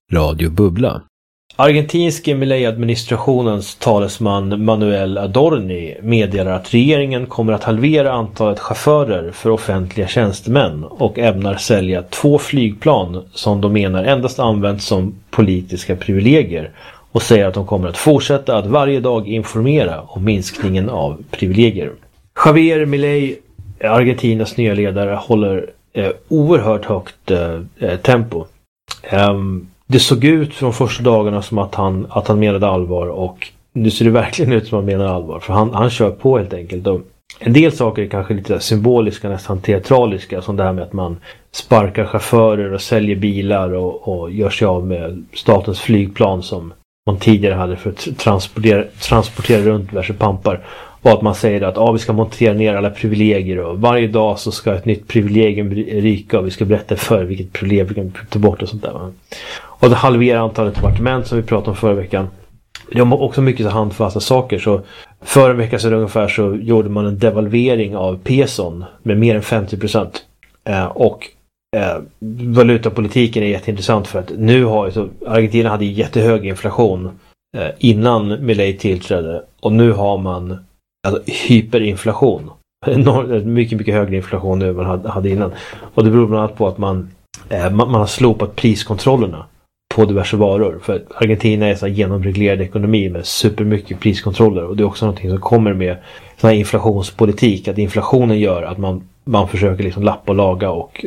Radio Bubbla. Argentinska Milei-administrationens talesman Manuel Adorni meddelar att regeringen kommer att halvera antalet chaufförer för offentliga tjänstemän och ämnar sälja 2 flygplan som de menar endast används som politiska privilegier och säger att de kommer att fortsätta att varje dag informera om minskningen av privilegier. Javier Milei, Argentinas nya ledare, håller oerhört högt tempo. Det såg ut från första dagarna som att han menade allvar, och nu ser det verkligen ut som att han menar allvar, för han kör på helt enkelt. Och en del saker är kanske lite symboliska, nästan teatraliska, som det här med att man sparkar chaufförer och säljer bilar och gör sig av med statens flygplan som man tidigare hade för att transportera runt diverse pampar. Och att man säger att vi ska montera ner alla privilegier och varje dag så ska ett nytt privilegium ryka och vi ska berätta för vilket privilegium vi kan ta bort och sånt där. Och det halverar antalet departement som vi pratade om förra veckan. Det är också mycket så handfasta saker. Så förra veckan så ungefär så gjorde man en devalvering av peson med mer än 50%. Och valutapolitiken är jätteintressant för att nu har Argentina hade jättehög inflation innan Milei tillträdde, och nu har man hyperinflation. Mycket högre inflation nu än man hade innan. Och det beror bland annat på att man har slopat priskontrollerna på diverse varor. För Argentina är en genomreglerad ekonomi med supermycket priskontroller. Och det är också någonting som kommer med sån här inflationspolitik. Att inflationen gör att man försöker liksom lappa och laga och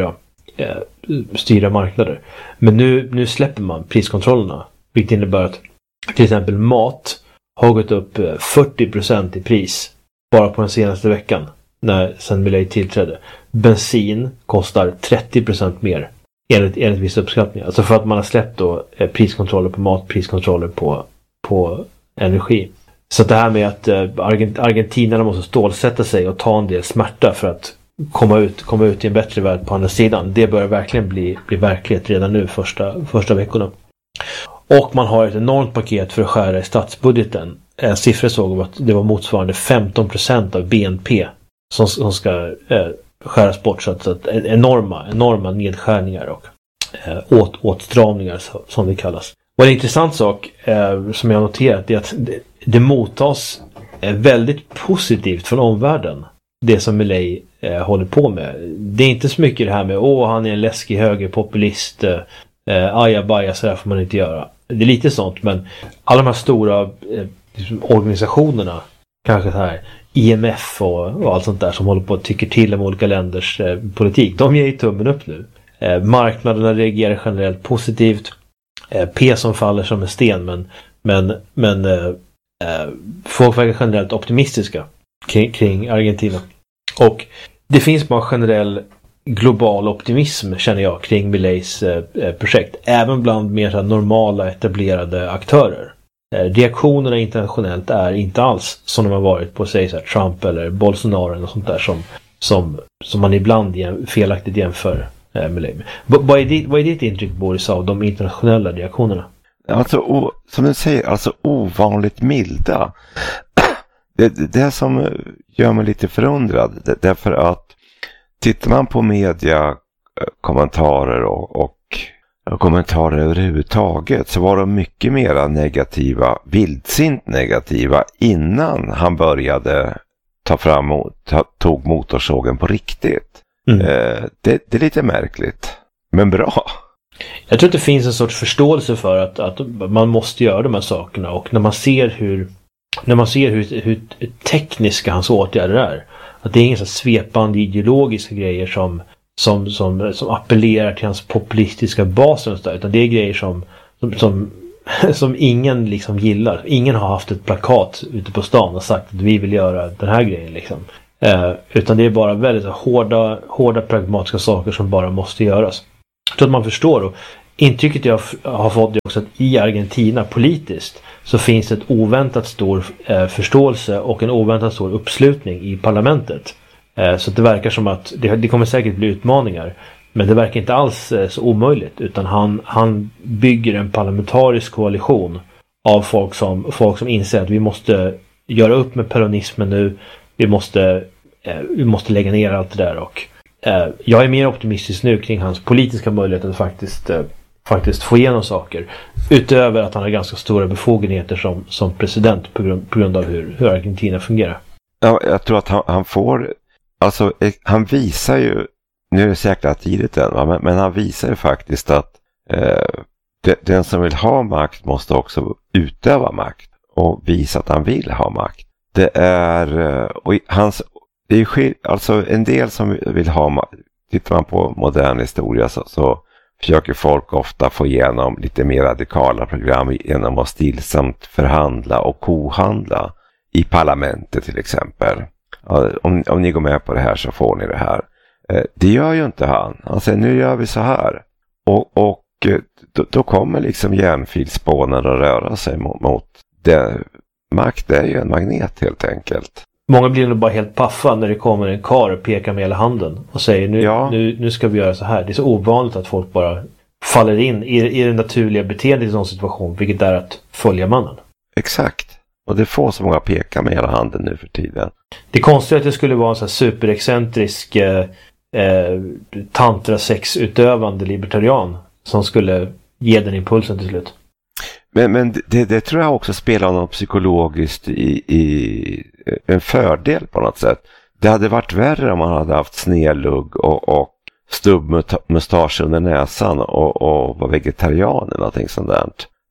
styra marknader. Men nu släpper man priskontrollerna. Vilket innebär att till exempel mat har gått upp 40% i pris bara på den senaste veckan sen Milei tillträdde. Bensin kostar 30% mer enligt vissa uppskattningar. Alltså för att man har släppt då priskontroller på mat, priskontroller på energi. Så det här med att argentinarna måste stålsätta sig och ta en del smärta för att komma ut i en bättre värld på andra sidan. Det börjar verkligen bli verklighet redan nu första veckorna. Och man har ett enormt paket för att skära i statsbudgeten. En siffra såg att det var motsvarande 15% av BNP som ska skäras bort. Så att enorma nedskärningar och åtstramningar som det kallas. Och en intressant sak som jag har noterat är att det mottas väldigt positivt från omvärlden. Det som Milei håller på med. Det är inte så mycket det här med han är en läskig högerpopulist, ajabaja, så där får man inte göra. Det är lite sånt, men alla de här stora organisationerna, kanske så här IMF och allt sånt där som håller på att tycker till om olika länders politik, de ger ju tummen upp nu. Marknaderna reagerar generellt positivt. Peson faller som en sten, men folk verkar generellt optimistiska kring Argentina. Och det finns bara generell global optimism, känner jag, kring Mileis projekt. Även bland mer normala etablerade aktörer. Reaktionerna internationellt är inte alls som de har varit på sig Trump eller Bolsonaro och sånt där som man ibland felaktigt jämför Milei med. Vad är ditt intryck, Boris, av de internationella reaktionerna? Alltså, som du säger, alltså ovanligt milda. Det som gör mig lite förundrad, därför att tittar man på media kommentarer och kommentarer överhuvudtaget, så var de mycket mer negativa, vildsint negativa, innan han började tog motorsågen på riktigt. Det är lite märkligt, men bra. Jag tror att det finns en sorts förståelse för att man måste göra de här sakerna, och när man ser hur tekniska hans åtgärder är, att det är inga så svepande ideologiska grejer som appellerar till hans populistiska bas, utan det är grejer som ingen liksom gillar. Ingen har haft ett plakat ute på stan och sagt att vi vill göra den här grejen liksom. Utan det är bara väldigt hårda pragmatiska saker som bara måste göras. Jag tror att man förstår, och intrycket jag har fått är också att i Argentina politiskt så finns det ett oväntat stor förståelse och en oväntat stor uppslutning i parlamentet. Så det verkar som att det kommer säkert bli utmaningar, men det verkar inte alls så omöjligt, utan han bygger en parlamentarisk koalition av folk som inser att vi måste göra upp med peronismen nu, vi måste lägga ner allt det där, och jag är mer optimistisk nu kring hans politiska möjligheter att faktiskt få igenom saker. Utöver att han har ganska stora befogenheter som president på grund av hur Argentina fungerar. Ja, jag tror att han får, alltså han visar ju, nu är det säkert tidigt än, va? Men han visar ju faktiskt att den som vill ha makt måste också utöva makt och visa att han vill ha makt. Det är, och det är alltså en del som vill ha makt. Tittar man på modern historia så försöker folk ofta få igenom lite mer radikala program genom att stillsamt förhandla och kohandla i parlamentet till exempel. Om ni går med på det här så får ni det här. Det gör ju inte han. Han säger nu gör vi så här. Och då kommer liksom järnfilspånen att röra sig mot det. Makt är ju en magnet helt enkelt. Många blir nog bara helt paffa när det kommer en karl och pekar med hela handen och säger nu ska vi göra så här. Det är så ovanligt att folk bara faller in i det naturliga beteendet i en sån situation, vilket är att följa mannen. Exakt. Och det får så många peka med hela handen nu för tiden. Det är konstigt att det skulle vara en sån här superexcentrisk tantra-sexutövande libertarian som skulle ge den impulsen till slut. Men det tror jag också spelar något psykologiskt i en fördel på något sätt. Det hade varit värre om man hade haft snedlugg och stubbmustasch under näsan och var vegetarian eller någonting sånt där.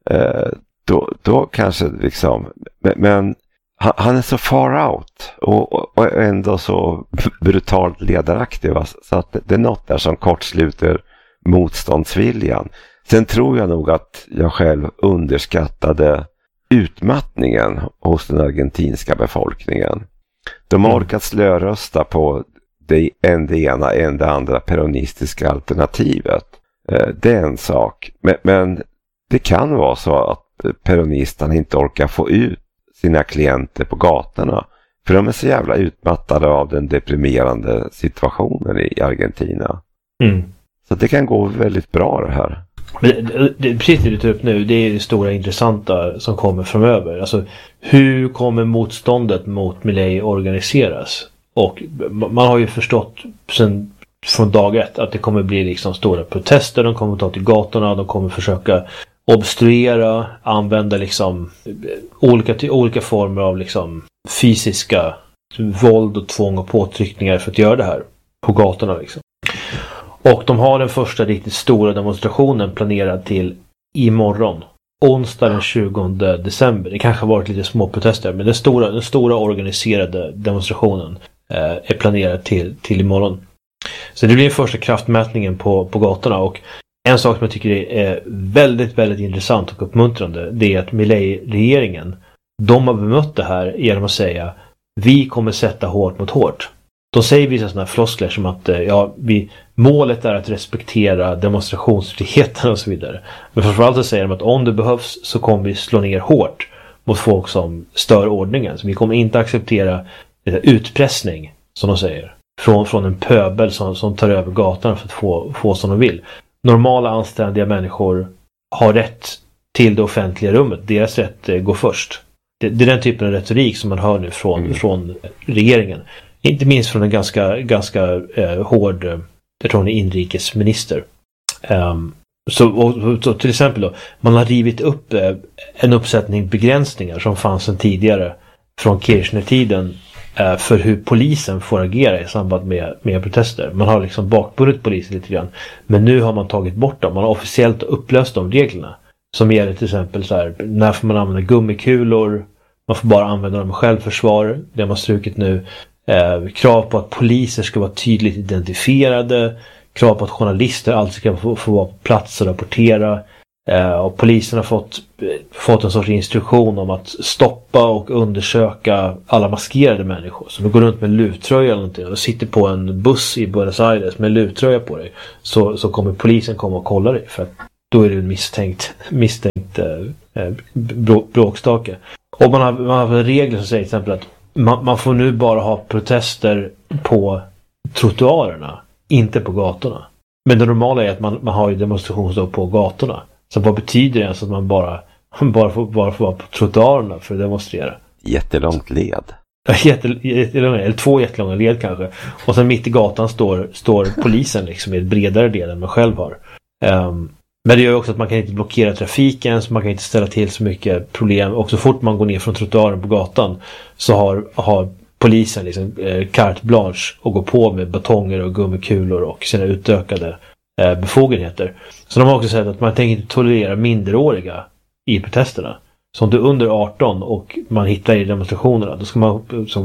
Då kanske liksom, men han är så far out och ändå så brutalt ledaraktig, va? Så att det är något där som kortsluter motståndsviljan. Sen tror jag nog att jag själv underskattade utmattningen hos den argentinska befolkningen. De har orkat slörösta på det ena än det andra peronistiska alternativet. Det är en sak. Men det kan vara så att peronisterna inte orkar få ut sina klienter på gatorna. För de är så jävla utmattade av den deprimerande situationen i Argentina. Mm. Så det kan gå väldigt bra det här. Precis det du tar upp nu, det är det stora intressanta som kommer framöver. Alltså, hur kommer motståndet mot Milei organiseras? Och man har ju förstått sen från dag ett att det kommer bli liksom stora protester, de kommer ta till gatorna, de kommer försöka obstruera, använda liksom olika former av liksom fysiska våld och tvång och påtryckningar för att göra det här på gatorna liksom. Och de har den första riktigt stora demonstrationen planerad till imorgon. Onsdag den 20 december. Det kanske har varit lite små protester, men den stora organiserade demonstrationen är planerad till imorgon. Så det blir den första kraftmätningen på gatorna. Och en sak som jag tycker är väldigt, väldigt intressant och uppmuntrande, det är att Milei-regeringen, de har bemött det här genom att säga vi kommer sätta hårt mot hårt. De säger vissa sådana floskler som att målet är att respektera demonstrationsfriheten och så vidare. Men framförallt så säger de att om det behövs så kommer vi slå ner hårt mot folk som stör ordningen. Så vi kommer inte acceptera utpressning, som de säger, från en pöbel som tar över gatan för att få som de vill. Normala anständiga människor har rätt till det offentliga rummet. Deras rätt går först. Det är den typen av retorik som man hör nu från regeringen. Inte minst från en ganska hård, jag tror hon är inrikesminister. Så till exempel då, man har rivit upp en uppsättning begränsningar som fanns sedan tidigare från Kirchner-tiden för hur polisen får agera i samband med protester. Man har liksom bakbundet polisen lite grann. Men nu har man tagit bort dem. Man har officiellt upplöst de reglerna. Som gäller till exempel så här, när får man använda gummikulor? Man får bara använda dem i självförsvar. Det har man strukit nu. Krav på att poliser ska vara tydligt identifierade. Krav på att journalister alltid ska få vara på plats och rapportera. Och polisen har fått en sorts instruktion om att stoppa och undersöka alla maskerade människor. Så de går runt med luvtröja eller någonting och sitter på en buss i Buenos Aires med luvtröja på dig. Så kommer polisen komma och kolla dig, för att då är du en misstänkt bråkstake. Och man har regler som säger till exempel att man får nu bara ha protester på trottoarerna, inte på gatorna. Men det normala är att man har ju demonstrationer på gatorna. Så vad betyder det ens att man bara får vara på trottoarerna för att demonstrera? Jättelångt led. Jättelånga, eller 2 jättelånga led kanske. Och sen mitt i gatan står polisen liksom i ett bredare del än man själv har. Men det gör också att man kan inte blockera trafiken, så man kan inte ställa till så mycket problem. Och så fort man går ner från trottoaren på gatan så har polisen liksom carte blanche och går på med batonger och gummikulor och sina utökade befogenheter. Så de har också sagt att man tänker inte tolerera minderåriga i protesterna. Så om du är under 18 och man hittar i demonstrationerna, då ska man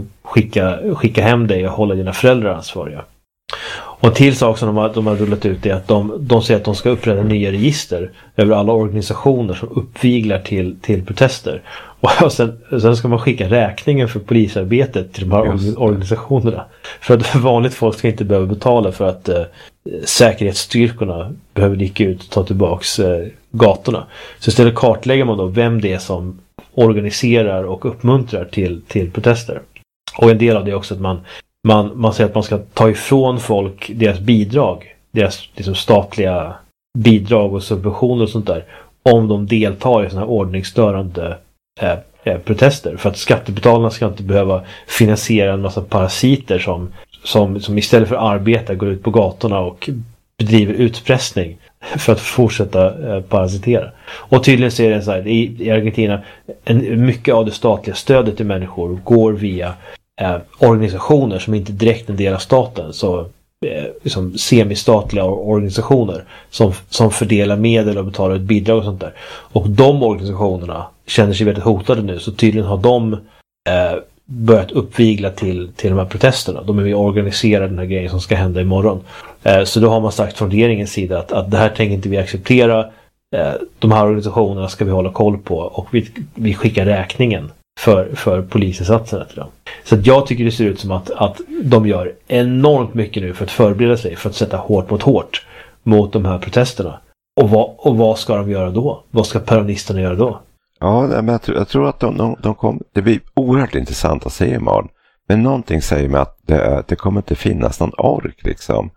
skicka hem dig och hålla dina föräldrar ansvariga. Och en till sak som de har rullat ut är att de säger att de ska upprätta nya register över alla organisationer som uppviglar till protester. Och sen ska man skicka räkningen för polisarbetet till de här organisationerna. För att vanligt folk ska inte behöva betala för att säkerhetsstyrkorna behöver dyka ut och ta tillbaks gatorna. Så istället kartlägger man då vem det är som organiserar och uppmuntrar till protester. Och en del av det är också att man säger att man ska ta ifrån folk deras bidrag, deras liksom statliga bidrag och subventioner och sånt där, om de deltar i sådana här ordningsstörande protester. För att skattebetalarna ska inte behöva finansiera en massa parasiter som istället för att arbeta går ut på gatorna och bedriver utpressning för att fortsätta parasitera. Och tydligen så är det så här, i Argentina, mycket av det statliga stödet till människor går via organisationer som inte direkt är en del av staten, så liksom semistatliga organisationer som fördelar medel och betalar ett bidrag och sånt där. Och de organisationerna känner sig väldigt hotade nu, så tydligen har de börjat uppvigla till de här protesterna. De är med och organiserar den här grejen som ska hända imorgon. Så då har man sagt från regeringens sida att det här tänker inte vi acceptera. De här organisationerna ska vi hålla koll på, och vi skickar räkningen för polisinsatserna till dem. Så att jag tycker det ser ut som att de gör enormt mycket nu för att förbereda sig för att sätta hårt mot hårt mot de här protesterna. Och vad ska de göra då? Vad ska peronisterna göra då? Ja, men jag tror att de kommer, det blir oerhört intressant att se imorgon. Men någonting säger mig att det kommer inte finnas någon ork liksom.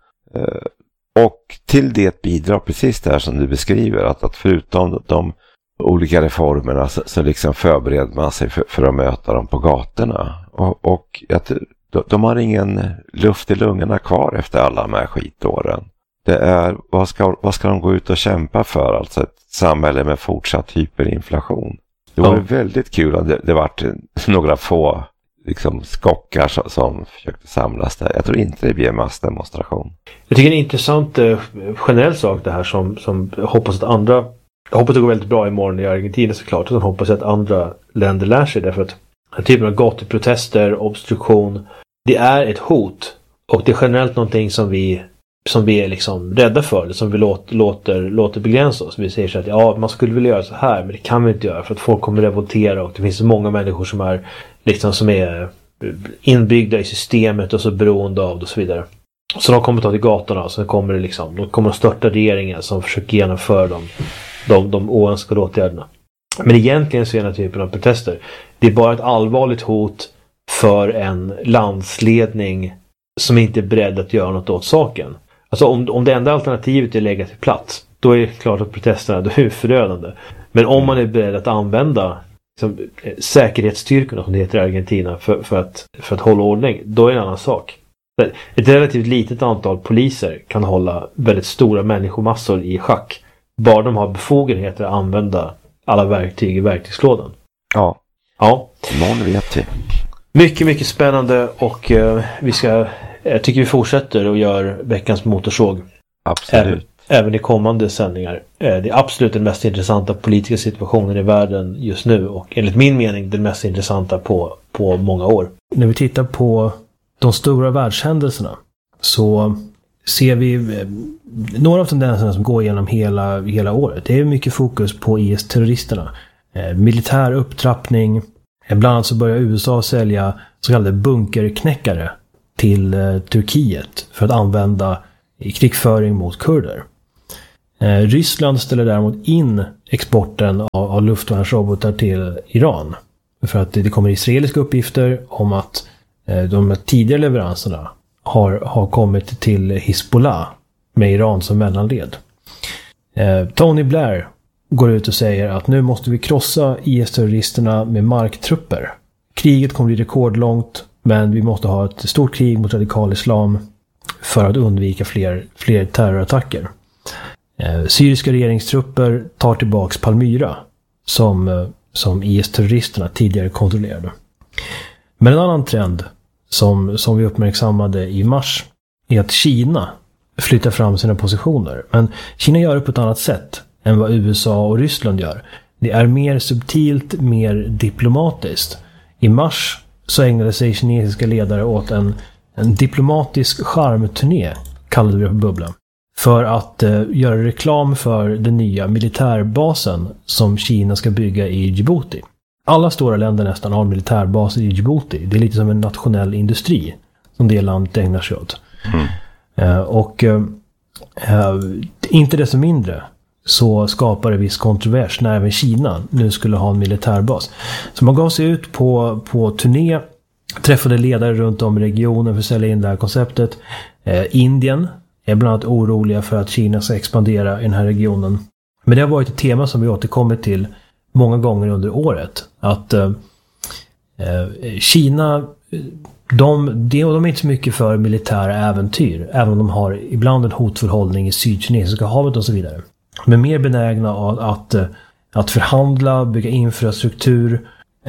Och till det bidrar precis det här som du beskriver, att förutom de olika reformerna så liksom förbereder man sig för att möta dem på gatorna. Och de har ingen luft i lungorna kvar efter alla de här skitåren. Det är, vad ska de gå ut och kämpa för? Alltså ett samhälle med fortsatt hyperinflation. Det var väldigt kul att det varit några få liksom skockar som försökte samlas där. Jag tror inte det blir en massdemonstration. Jag tycker det är en intressant generell sak det här som jag hoppas att jag hoppas det går väldigt bra imorgon i Argentina såklart, och jag hoppas att andra länder lär sig, därför att den typen av gatuprotester, obstruktion, det är ett hot, och det är generellt någonting som vi är liksom rädda för, som vi låter begränsa oss. Vi säger så att man skulle vilja göra så här, men det kan vi inte göra för att folk kommer revoltera, och det finns så många människor som är inbyggda i systemet och så beroende av det och så vidare. Så de kommer ta till gatorna, och så kommer det de kommer att störta regeringen som försöker genomföra de oönskade åtgärderna. Men egentligen så är den här typen av protester, det är bara ett allvarligt hot för en landsledning som inte är beredd att göra något åt saken. Alltså om det enda alternativet är att lägga till plats, då är det klart att protesterna är förödande. Men om man är beredd att använda säkerhetsstyrkorna, som det heter i Argentina, för att hålla ordning, då är det en annan sak. Ett relativt litet antal poliser kan hålla väldigt stora människomassor i schack, bara de har befogenheter att använda alla verktyg i verktygslådan. Ja. Någon vet vi. Mycket, mycket spännande, och jag tycker vi fortsätter och gör veckans motorsåg. Absolut. Även i kommande sändningar. Det är absolut den mest intressanta politiska situationen i världen just nu, och enligt min mening den mest intressanta på många år. När vi tittar på de stora världshändelserna så ser vi några av tendenserna som går igenom hela året. Det är mycket fokus på IS-terroristerna. Militär upptrappning. Bland annat så börjar USA sälja så kallade bunkerknäckare till Turkiet för att använda i krigföring mot kurder. Ryssland ställer däremot in exporten av luftvärnsrobotar till Iran. För att det kommer israeliska uppgifter om att de tidigare leveranserna har kommit till Hezbollah med Iran som mellanled. Tony Blair går ut och säger att nu måste vi krossa IS-terroristerna med marktrupper. Kriget kommer bli rekordlångt, men vi måste ha ett stort krig mot radikal islam för att undvika fler terrorattacker. Syriska regeringstrupper tar tillbaks Palmyra som IS-terroristerna tidigare kontrollerade. Men en annan trend som vi uppmärksammade i mars är att Kina flyttar fram sina positioner. Men Kina gör det på ett annat sätt än vad USA och Ryssland gör. Det är mer subtilt, mer diplomatiskt. I mars så ägnade sig kinesiska ledare åt en diplomatisk charmturné, kallade vi det på bubblan, för att göra reklam för den nya militärbasen som Kina ska bygga i Djibouti. Alla stora länder nästan har militärbaser i Djibouti. Det är lite som en nationell industri som det landet ägnar sig åt. Inte desto mindre så skapar det viss kontrovers när även Kina nu skulle ha en militärbas. Så man gav sig ut på turné, träffade ledare runt om i regionen för att sälja in det här konceptet. Indien är bland annat oroliga för att Kina ska expandera i den här regionen. Men det har varit ett tema som vi återkommit till många gånger under året. Att Kina, de är inte så mycket för militära äventyr, även om de har ibland en hotfull hållning i Sydkinesiska havet och så vidare. Men mer benägna att förhandla, bygga infrastruktur,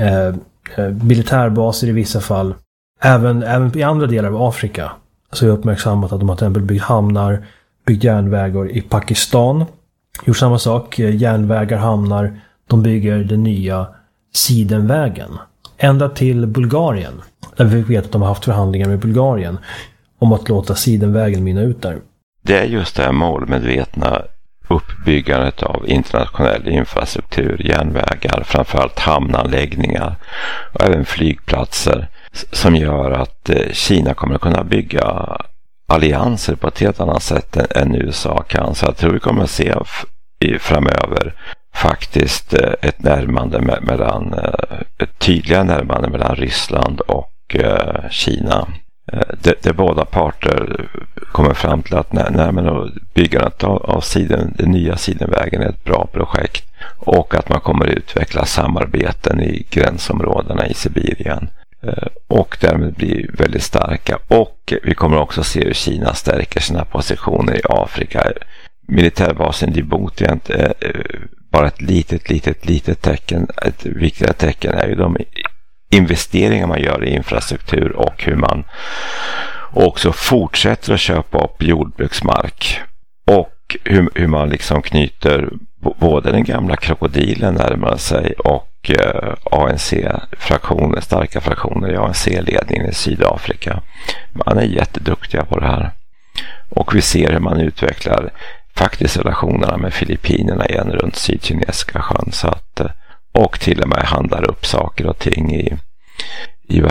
militärbaser i vissa fall. Även i andra delar av Afrika så är det uppmärksammat att de har till exempel byggt hamnar, byggt järnvägar i Pakistan. Gjort samma sak, järnvägar, hamnar. De bygger den nya Sidenvägen. Ända till Bulgarien. Där vi vet att de har haft förhandlingar med Bulgarien om att låta Sidenvägen mynna ut där. Det är just det här målmedvetna uppbyggandet av internationell infrastruktur, järnvägar, framförallt hamnanläggningar och även flygplatser som gör att Kina kommer att kunna bygga allianser på ett helt annat sätt än USA kan. Så jag tror vi kommer att se framöver faktiskt ett närmande ett tydligare närmande mellan Ryssland och Kina. Där båda parter kommer fram till att byggandet av den nya Sidenvägen är ett bra projekt och att man kommer utveckla samarbeten i gränsområdena i Sibirien och därmed bli väldigt starka. Och vi kommer också se hur Kina stärker sina positioner i Afrika. Militärbasen Djibouti är inte bara ett litet tecken. Ett viktigare tecken är ju de investeringar man gör i infrastruktur och hur man också fortsätter att köpa upp jordbruksmark och hur man liksom knyter både den gamla krokodilen närmare sig och ANC-fraktioner, starka fraktioner i ANC-ledningen i Sydafrika. Man är jätteduktiga på det här. Och vi ser hur man utvecklar faktiskt relationerna med Filippinerna igen runt Sydkinesiska sjön. Så att, och till och med handlar upp saker och ting i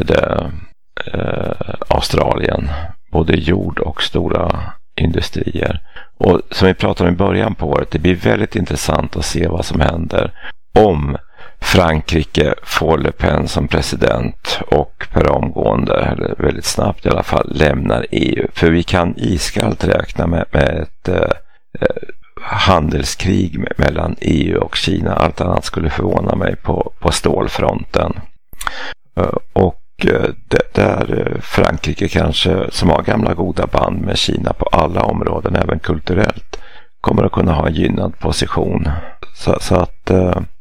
Australien. Både jord och stora industrier. Och som vi pratade om i början på året, det blir väldigt intressant att se vad som händer om Frankrike får Le Pen som president och per omgående, eller väldigt snabbt i alla fall, lämnar EU. För vi kan iskallt räkna med ett handelskrig mellan EU och Kina. Allt annat skulle förvåna mig på stålfronten. Och där Frankrike kanske, som har gamla goda band med Kina på alla områden, även kulturellt, kommer att kunna ha en gynnad position. Så att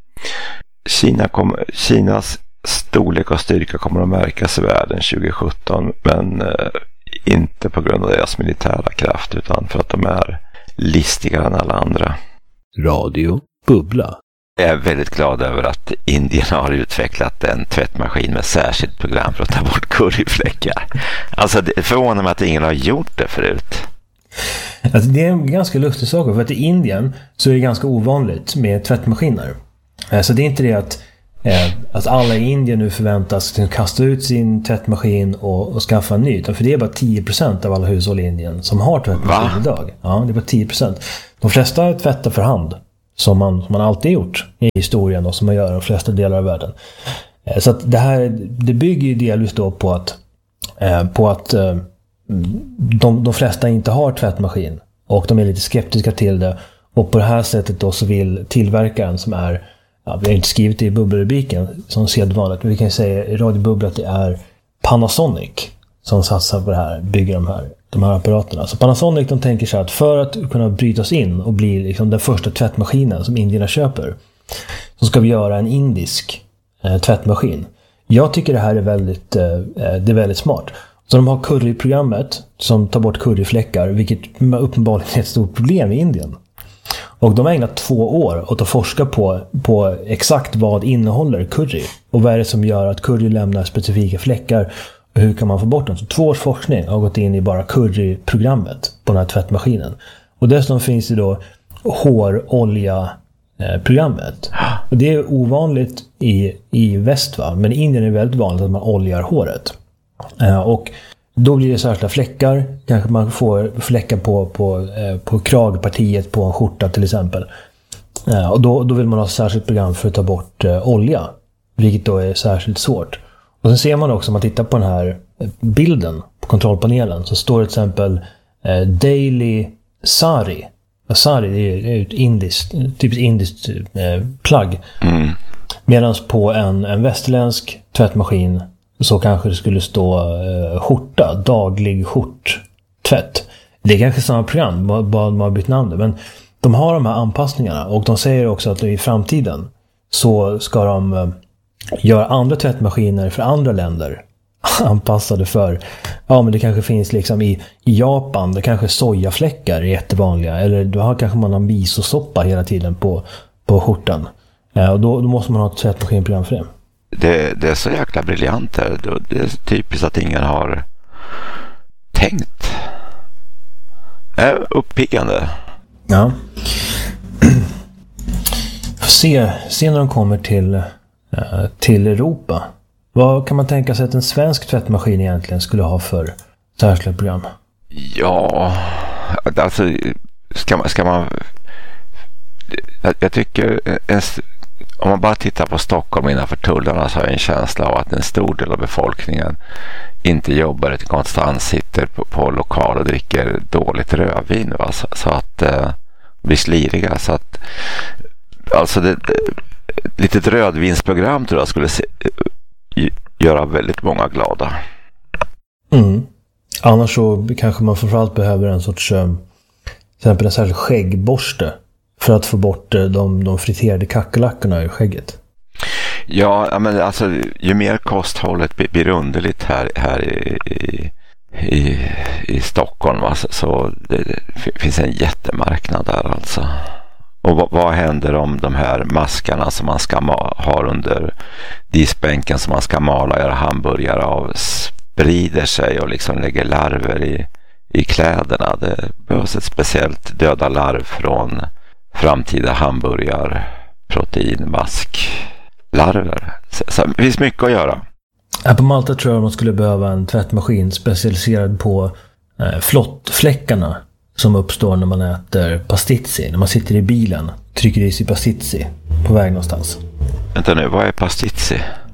Kinas storlek och styrka kommer att märkas i världen 2017, men inte på grund av deras militära kraft utan för att de är listigare än alla andra. Radio Bubbla. Jag är väldigt glad över att Indien har utvecklat en tvättmaskin med särskilt program för att ta bort curryfläckar. Alltså det förvånar mig att ingen har gjort det förut. Alltså, det är en ganska lustig sak, för att i Indien så är det ganska ovanligt med tvättmaskiner. Så det är inte det att alla i Indien nu förväntas kasta ut sin tvättmaskin och skaffa en ny. För det är bara 10% av alla hushåll i Indien som har tvättmaskin idag. Ja, det är bara 10%. De flesta tvättar för hand. Som man alltid gjort i historien och som man gör i de flesta delar av världen. Så att det bygger ju delvis då på att de flesta inte har tvättmaskin. Och de är lite skeptiska till det. Och på det här sättet då så vill tillverkaren som är, vi har inte skrivit det i bubbelrubriken som sedvanligt, men vi kan säga i Radio Bubbla att det är Panasonic som satsar på det här, bygger de här de här apparaterna. Så Panasonic, de tänker sig att för att kunna bryta oss in och bli liksom den första tvättmaskinen som indierna köper, så ska vi göra en indisk tvättmaskin. Jag tycker det här är väldigt smart. Så de har curryprogrammet som tar bort curryfläckar, vilket uppenbarligen är ett stort problem i Indien. Och de har ägnat 2 år åt att forska på exakt vad innehåller curry. Och vad är det som gör att curry lämnar specifika fläckar. Och hur kan man få bort dem? Så 2 års forskning har gått in i bara curryprogrammet på den här tvättmaskinen. Och dessutom finns det då hårolja-programmet. Och det är ovanligt i väst, va? Men i Indien är det väldigt vanligt att man oljar håret. Och då blir det särskilda fläckar. Kanske man får fläckar på kragpartiet på en skjorta till exempel. Och då vill man ha ett särskilt program för att ta bort olja. Vilket då är särskilt svårt. Och sen ser man också, om man tittar på den här bilden på kontrollpanelen, så står det till exempel Daily Sari. Sari det är ett typiskt indiskt plagg. Medan på en västerländsk tvättmaskin så kanske det skulle stå skjorta, daglig skjorttvätt. Det är kanske samma program, bara man har bytt namn. Men de har de här anpassningarna, och de säger också att i framtiden så ska de göra andra tvättmaskiner för andra länder anpassade för, men det kanske finns liksom i Japan, det kanske sojafläckar är jättevanliga, eller då har kanske man en misosoppa hela tiden på skjortan. Och då måste man ha ett tvättmaskinprogram för det. Det är så jäkla briljant här. Det är typiskt att ingen har tänkt. Det är uppiggande. Ja. Se när de kommer till Europa. Vad kan man tänka sig att en svensk tvättmaskin egentligen skulle ha för särskilda program? Ja, alltså ska man jag tycker om man bara tittar på Stockholm innanför tullarna, så har jag en känsla av att en stor del av befolkningen inte jobbar, utan konstant sitter på lokal och dricker dåligt rödvin, va? Så att blir sliriga. Så att alltså ett litet rödvinsprogram tror jag skulle göra väldigt många glada. Annars så kanske man framförallt behöver en sorts till exempel en särskild skäggborste för att få bort de friterade kackerlackorna i skägget. Ja, men alltså ju mer kosthållet blir underligt här i Stockholm, va? Så det finns en jättemarknad där alltså. Och vad händer om de här maskarna som man ska ha under diskbänken som man ska mala och göra hamburgare av sprider sig och liksom lägger larver i kläderna? Det behövs ett speciellt döda larv från framtida hamburgarproteinmasklarver. Så det finns mycket att göra. Här på Malta tror jag man skulle behöva en tvättmaskin specialiserad på flottfläckarna som uppstår när man äter pastizzi. När man sitter i bilen, trycker i sig pastizzi på väg någonstans. Vänta nu, vad är pastizzi?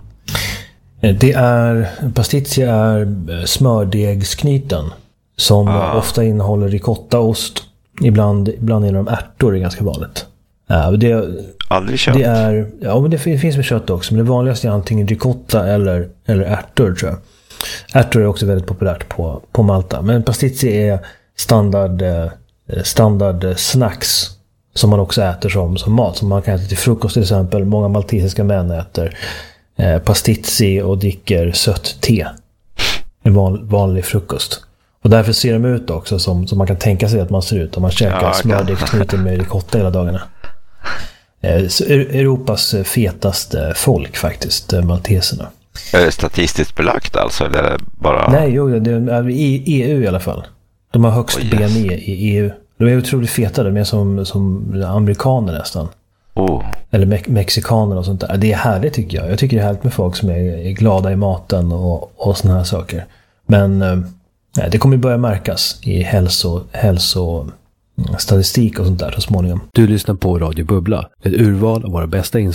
Pastizzi är smördegsknyten som ofta innehåller ricottaost. Ibland är de ärtor, är ganska vanligt. Aldrig kött? Men det finns med kött också, men det vanligaste är antingen ricotta eller ärtor, tror jag. Ärtor är också väldigt populärt på Malta. Men pastizzi är standard snacks som man också äter som mat. Som man kan äta till frukost till exempel. Många maltesiska män äter pastizzi och dricker sött te. En vanlig frukost. Och därför ser de ut också som man kan tänka sig att man ser ut om man käkar smördegsknuten med ricotta hela dagarna. Europas fetaste folk faktiskt, malteserna. Är det statistiskt belagt alltså? Eller är det bara... Nej, det är i EU i alla fall. De har högst BMI i EU. De är otroligt feta, de är som amerikaner nästan. Eller mexikaner och sånt där. Det är härligt tycker jag. Jag tycker det är härligt med folk som är glada i maten och såna här saker. Men det kommer börja märkas i hälsostatistik och sånt där så småningom. Du lyssnar på Radio Bubbla, ett urval av våra bästa inslag